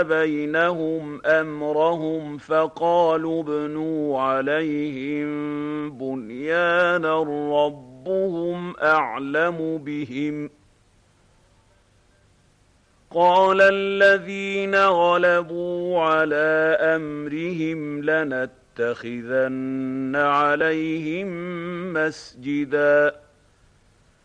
بينهم أمرهم فقالوا ابنوا عليهم بنيانا ربهم أعلم بهم قال الذين غلبوا على أمرهم لنتخذن عليهم مسجدا